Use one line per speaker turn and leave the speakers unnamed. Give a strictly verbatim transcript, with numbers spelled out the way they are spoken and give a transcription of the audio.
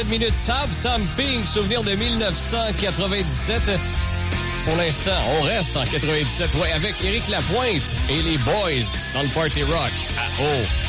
minutes, Tab Thumping, souvenir de dix-neuf cent quatre-vingt-dix-sept. Pour l'instant, on reste en quatre-vingt-dix-sept, ouais, avec Éric Lapointe et les Boys dans le Party Rock à O.